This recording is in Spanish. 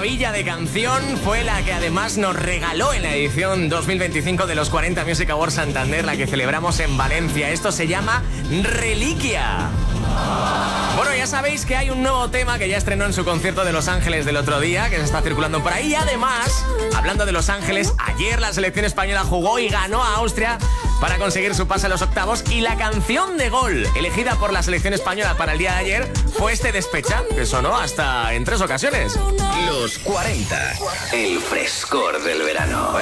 maravilla de canción fue la que además nos regaló en la edición 2025 de los 40 Music Awards Santander, la que celebramos en Valencia. Esto se llama Reliquia. Bueno, ya sabéis que hay un nuevo tema que ya estrenó en su concierto de Los Ángeles del otro día, que se está circulando por ahí. Y además, hablando de Los Ángeles, ayer la selección española jugó y ganó a Austria para conseguir su pase a los octavos. Y la canción de gol elegida por la selección española para el día de ayer fue este Despecha, que sonó hasta en 3 ocasiones. Los 40, el frescor del verano.